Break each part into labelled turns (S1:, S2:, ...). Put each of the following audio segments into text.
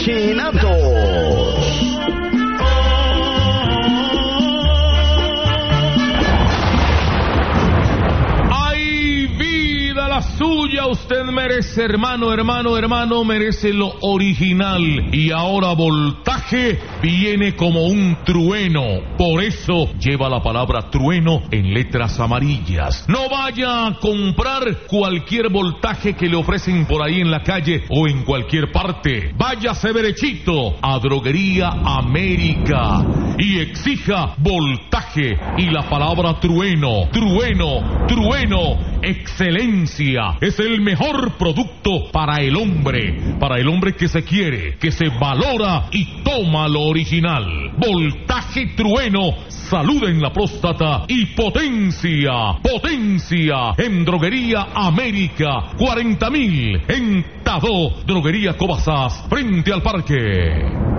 S1: Chinatos.
S2: Suya, usted merece, hermano, merece lo original. Y ahora Voltaje viene como un trueno. Por eso lleva la palabra trueno en letras amarillas. No vaya a comprar cualquier Voltaje que le ofrecen por ahí en la calle o en cualquier parte. Váyase derechito a Droguería América y exija Voltaje y la palabra trueno, excelencia. Es el mejor producto para el hombre que se quiere, que se valora y toma lo original. Voltaje Trueno, salud en la próstata y potencia en Droguería América. 40.000 en Tadó, Droguería Cobasas, frente al parque.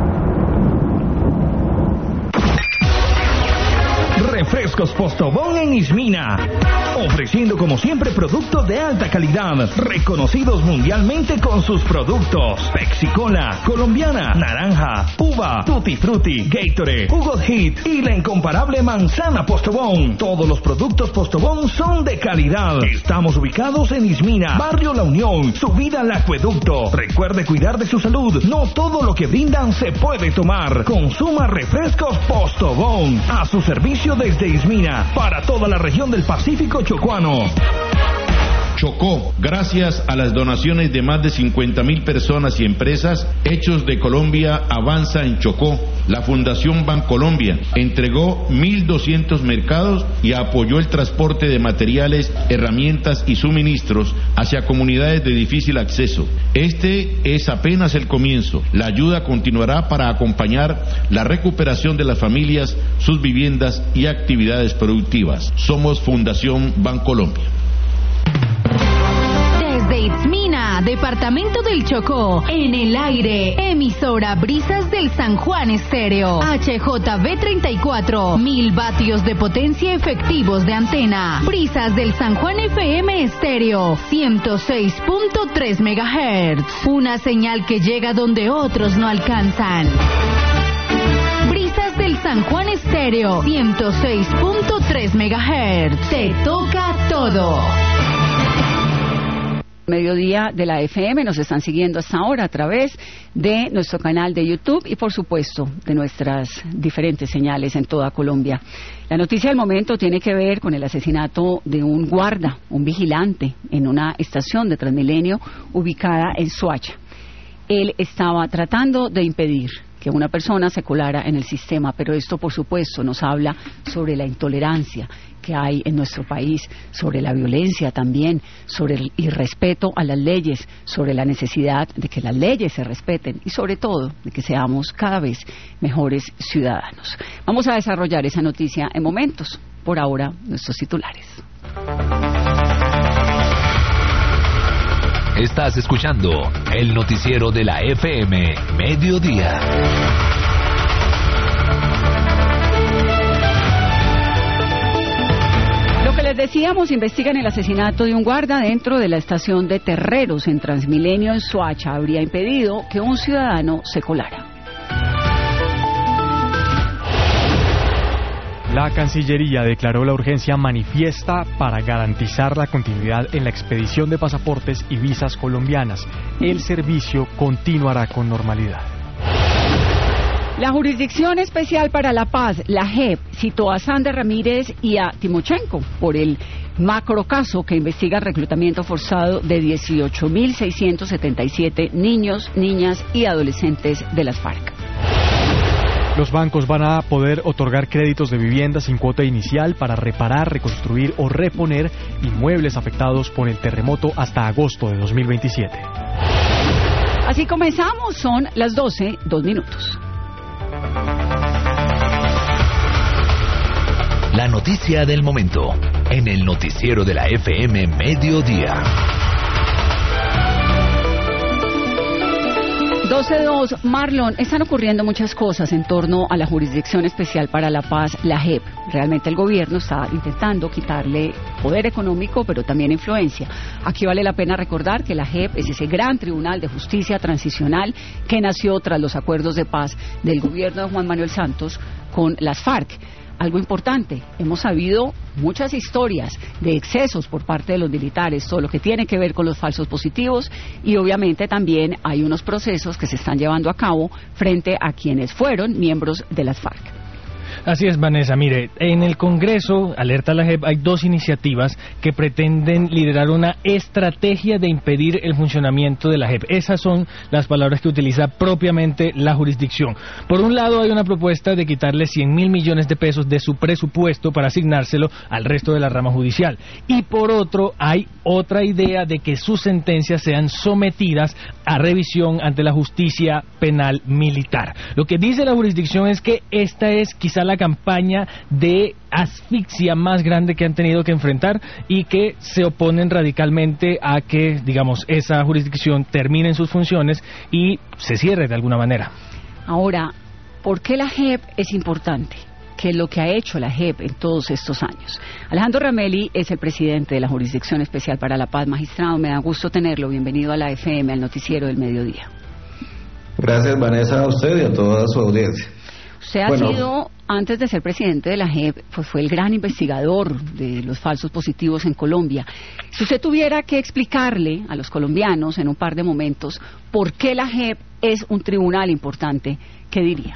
S1: Refrescos Postobón en Ismina, ofreciendo como siempre productos de alta calidad, reconocidos mundialmente con sus productos: Pepsi Cola, colombiana, naranja, uva, Tutti Frutti, Gatorade, Jugo Hit y la incomparable manzana Postobón. Todos los productos Postobón son de calidad. Estamos ubicados en Ismina, Barrio La Unión, subida al acueducto. Recuerde cuidar de su salud, no todo lo que brindan se puede tomar. Consuma refrescos Postobón, a su servicio desde Ismina, para toda la región del Pacífico chocuano.
S3: Chocó, gracias a las donaciones de más de 50.000 personas y empresas, Hechos de Colombia avanza en Chocó. La Fundación Bancolombia entregó 1.200 mercados y apoyó el transporte de materiales, herramientas y suministros hacia comunidades de difícil acceso. Este es apenas el comienzo. La ayuda continuará para acompañar la recuperación de las familias, sus viviendas y actividades productivas. Somos Fundación Bancolombia.
S4: Desde Itzmina, departamento del Chocó, en el aire, emisora Brisas del San Juan Estéreo, HJB 34, 1000 vatios de potencia efectivos de antena. Brisas del San Juan FM Estéreo, 106.3 MHz, una señal que llega donde otros no alcanzan. Brisas del San Juan Estéreo, 106.3 MHz, te toca todo.
S5: Mediodía de la FM, nos están siguiendo hasta ahora a través de nuestro canal de YouTube y por supuesto de nuestras diferentes señales en toda Colombia. La noticia del momento tiene que ver con el asesinato de un guarda, un vigilante, en una estación de Transmilenio ubicada en Soacha. Él estaba tratando de impedir que una persona se colara en el sistema, pero esto por supuesto nos habla sobre la intolerancia que hay en nuestro país, sobre la violencia también, sobre el irrespeto a las leyes, sobre la necesidad de que las leyes se respeten y sobre todo de que seamos cada vez mejores ciudadanos. Vamos a desarrollar esa noticia en momentos. Por ahora, nuestros titulares.
S6: Estás escuchando el noticiero de la FM Mediodía.
S5: Lo que les decíamos, investigan el asesinato de un guarda dentro de la estación de Terreros en Transmilenio en Soacha. Habría impedido que un ciudadano se colara.
S7: La Cancillería declaró la urgencia manifiesta para garantizar la continuidad en la expedición de pasaportes y visas colombianas. El servicio continuará con normalidad.
S5: La Jurisdicción Especial para la Paz, la JEP, citó a Sandra Ramírez y a Timochenko por el macrocaso que investiga el reclutamiento forzado de 18.677 niños, niñas y adolescentes de las FARC.
S7: Los bancos van a poder otorgar créditos de vivienda sin cuota inicial para reparar, reconstruir o reponer inmuebles afectados por el terremoto hasta agosto de 2027.
S5: Así comenzamos, son las 12, 2 minutos.
S6: La noticia del momento en el noticiero de la FM Mediodía.
S5: 12:02. Marlon, están ocurriendo muchas cosas en torno a la Jurisdicción Especial para la Paz, la JEP. Realmente el gobierno está intentando quitarle poder económico, pero también influencia. Aquí vale la pena recordar que la JEP es ese gran tribunal de justicia transicional que nació tras los acuerdos de paz del gobierno de Juan Manuel Santos con las FARC. Algo importante, hemos sabido muchas historias de excesos por parte de los militares, todo lo que tiene que ver con los falsos positivos, y obviamente también hay unos procesos que se están llevando a cabo frente a quienes fueron miembros de las FARC.
S8: Así es, Vanessa. Mire, en el Congreso, alerta la JEP, hay dos iniciativas que pretenden liderar una estrategia de impedir el funcionamiento de la JEP. Esas son las palabras que utiliza propiamente la jurisdicción. Por un lado, hay una propuesta de quitarle 100.000 millones de pesos de su presupuesto para asignárselo al resto de la rama judicial. Y por otro, hay otra idea de que sus sentencias sean sometidas a revisión ante la justicia penal militar. Lo que dice la jurisdicción es que esta es quizá la campaña de asfixia más grande que han tenido que enfrentar y que se oponen radicalmente a que, digamos, esa jurisdicción termine en sus funciones y se cierre de alguna manera.
S5: Ahora, ¿por qué la JEP es importante? ¿Qué es lo que ha hecho la JEP en todos estos años? Alejandro Ramelli es el presidente de la Jurisdicción Especial para la Paz. Magistrado, me da gusto tenerlo. Bienvenido a la FM, al noticiero del mediodía.
S9: Gracias, Vanessa, a usted y a toda su audiencia.
S5: Usted ha sido, antes de ser presidente de la JEP, pues fue el gran investigador de los falsos positivos en Colombia. Si usted tuviera que explicarle a los colombianos en un par de momentos por qué la JEP es un tribunal importante, ¿qué diría?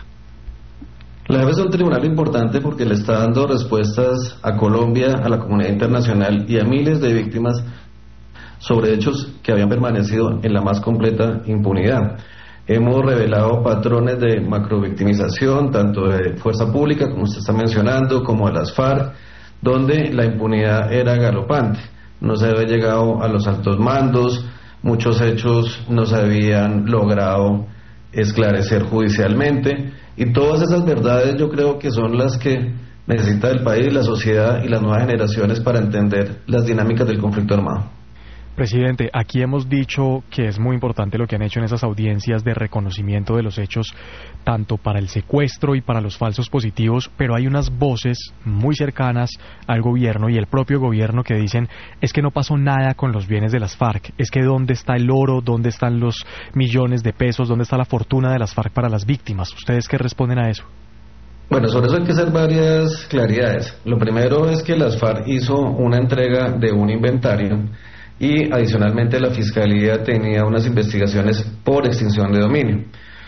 S9: La JEP es un tribunal importante porque le está dando respuestas a Colombia, a la comunidad internacional y a miles de víctimas sobre hechos que habían permanecido en la más completa impunidad. Hemos revelado patrones de macrovictimización, tanto de fuerza pública, como usted está mencionando, como de las FARC, donde la impunidad era galopante. No se había llegado a los altos mandos, muchos hechos no se habían logrado esclarecer judicialmente, y todas esas verdades yo creo que son las que necesita el país, la sociedad y las nuevas generaciones para entender las dinámicas del conflicto armado.
S7: Presidente, aquí hemos dicho que es muy importante lo que han hecho en esas audiencias de reconocimiento de los hechos, tanto para el secuestro y para los falsos positivos, pero hay unas voces muy cercanas al gobierno y el propio gobierno que dicen es que no pasó nada con los bienes de las FARC, es que dónde está el oro, dónde están los millones de pesos, dónde está la fortuna de las FARC para las víctimas. ¿Ustedes qué responden a eso?
S9: Bueno, sobre eso hay que hacer varias claridades. Lo primero es que las FARC hizo una entrega de un inventario y adicionalmente la Fiscalía tenía unas investigaciones por extinción de dominio.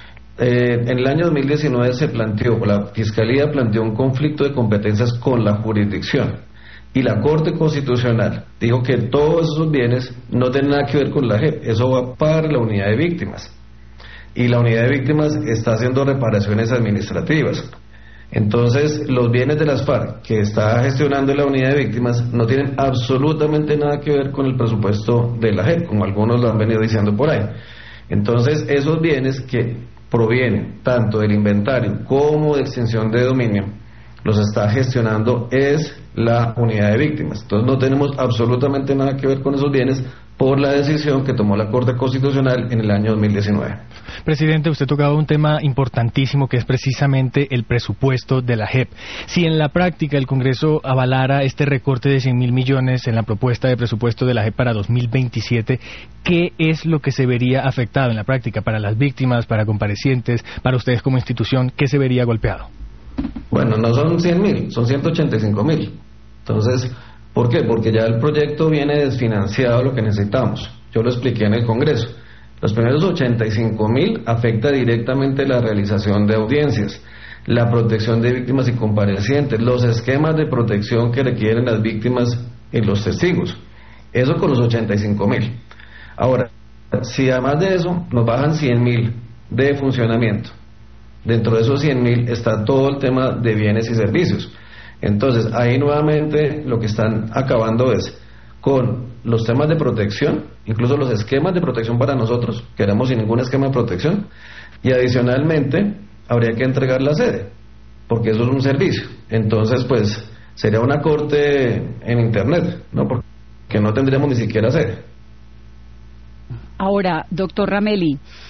S9: En el año 2019 la Fiscalía planteó un conflicto de competencias con la jurisdicción y la Corte Constitucional dijo que todos esos bienes no tienen nada que ver con la JEP, eso va para la unidad de víctimas y la unidad de víctimas está haciendo reparaciones administrativas. Entonces, los bienes de las FARC que está gestionando la unidad de víctimas no tienen absolutamente nada que ver con el presupuesto de la JEP, como algunos lo han venido diciendo por ahí. Entonces, esos bienes que provienen tanto del inventario como de extinción de dominio, los está gestionando es la unidad de víctimas. Entonces, no tenemos absolutamente nada que ver con esos bienes por la decisión que tomó la Corte Constitucional en el año 2019.
S8: Presidente, usted tocaba un tema importantísimo que es precisamente el presupuesto de la JEP. Si en la práctica el Congreso avalara este recorte de 100.000 millones en la propuesta de presupuesto de la JEP para 2027, ¿qué es lo que se vería afectado en la práctica para las víctimas, para comparecientes, para ustedes como institución? ¿Qué se vería golpeado?
S9: Bueno, no son 100.000, son 185.000. Entonces, ¿por qué? Porque ya el proyecto viene desfinanciado lo que necesitamos. Yo lo expliqué en el Congreso. Los primeros 85.000 afecta directamente la realización de audiencias, la protección de víctimas y comparecientes, los esquemas de protección que requieren las víctimas y los testigos. Eso con los 85.000. Ahora, si además de eso nos bajan 100.000 de funcionamiento, dentro de esos 100.000 está todo el tema de bienes y servicios. Entonces, ahí nuevamente lo que están acabando es con los temas de protección, incluso los esquemas de protección para nosotros, queremos sin ningún esquema de protección, y adicionalmente habría que entregar la sede, porque eso es un servicio. Entonces, pues, sería una corte en internet, ¿no? Porque no tendríamos ni siquiera sede.
S5: Ahora, doctor Ramelli,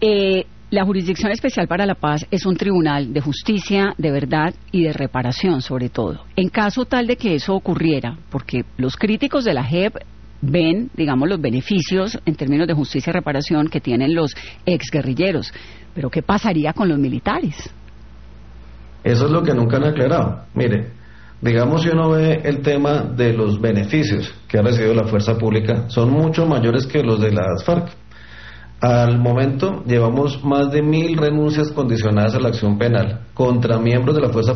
S5: La Jurisdicción Especial para la Paz es un tribunal de justicia, de verdad y de reparación, sobre todo. En caso tal de que eso ocurriera, porque los críticos de la JEP ven, digamos, los beneficios en términos de justicia y reparación que tienen los exguerrilleros, pero ¿qué pasaría con los militares?
S9: Eso es lo que nunca han aclarado. Mire, digamos, si uno ve el tema de los beneficios que ha recibido la fuerza pública, son mucho mayores que los de las FARC. Al momento llevamos más de 1.000 renuncias condicionadas a la acción penal contra miembros de la fuerza